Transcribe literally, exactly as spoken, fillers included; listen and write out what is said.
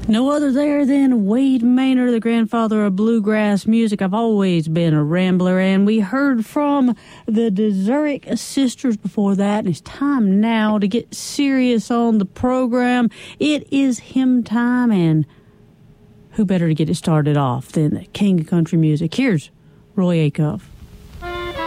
No other there than Wade Maynard, the grandfather of bluegrass music. I've always been a rambler, and we heard from the Desuric Sisters before that, and it's time now to get serious on the program. It is hymn time, and who better to get it started off than the king of country music? Here's Roy Acuff.